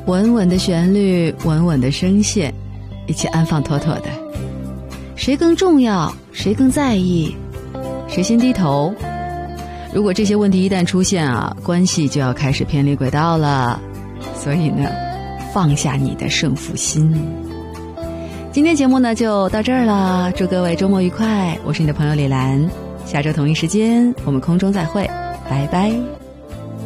稳稳的旋律，稳稳的声线，一起安放妥妥的。谁更重要？谁更在意？谁先低头？如果这些问题一旦出现啊，关系就要开始偏离轨道了。所以呢，放下你的胜负心。今天节目呢就到这儿了，祝各位周末愉快。我是你的朋友李兰，下周同一时间我们空中再会，拜拜。